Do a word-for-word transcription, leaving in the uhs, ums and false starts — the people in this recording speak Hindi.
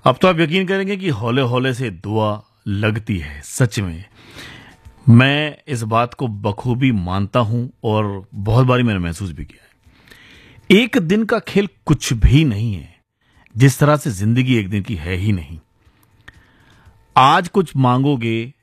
अब तो आप यकीन करेंगे कि हौले हौले से दुआ लगती है। सच में मैं इस बात को बखूबी मानता हूं और बहुत बारी मैंने महसूस भी किया है। एक दिन का खेल कुछ भी नहीं है, जिस तरह से जिंदगी एक दिन की है ही नहीं। आज कुछ मांगोगे